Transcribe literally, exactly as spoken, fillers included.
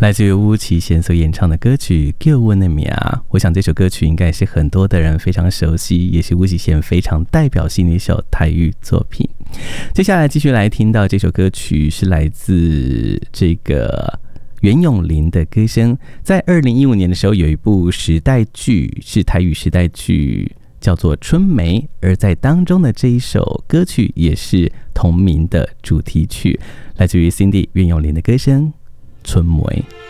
来自于巫启贤所演唱的歌曲《叫阮的名》，我想这首歌曲应该是很多的人非常熟悉，也是巫启贤非常代表性的一首台语作品。接下来继续来听到这首歌曲，是来自这个袁咏琳的歌声。在二零一五年的时候，有一部时代剧，是台语时代剧，叫做《春梅》，而在当中的这一首歌曲也是同名的主题曲，来自于 Cindy 袁咏琳的歌声《春梅》。